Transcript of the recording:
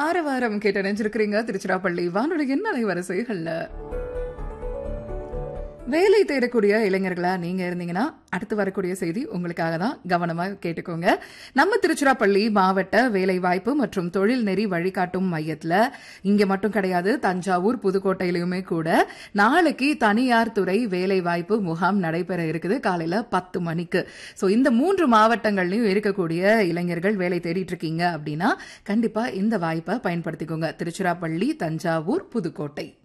ஆரவாரம் கேட்டு நினைச்சிருக்கிறீங்க திருச்சிராப்பள்ளி வானொலியின் அலைவரிசைகள்ல. வேலை தேடக்கூடிய இளைஞர்களா நீங்க இருந்தீங்கன்னா அடுத்து வரக்கூடிய செய்தி உங்களுக்காக தான். கவனமா கேட்டுக்கோங்க. நம்ம திருச்சிராப்பள்ளி மாவட்ட வேலைவாய்ப்பு மற்றும் தொழில் நெறி வழிகாட்டும் மையத்துல இங்க மட்டும் கிடையாது, தஞ்சாவூர் புதுக்கோட்டையிலுமே கூட நாளைக்கு தனியார் துறை வேலைவாய்ப்பு முகாம் நடைபெற இருக்குது காலையில 10 மணிக்கு. சோ இந்த 3 மாவட்டங்கள்லயும் இருக்கக்கூடிய இளைஞர்கள் வேலை தேடிட்டு இருக்கீங்க அப்படின்னா கண்டிப்பா இந்த வாய்ப்பை பயன்படுத்திக்கோங்க. திருச்சிராப்பள்ளி, தஞ்சாவூர், புதுக்கோட்டை.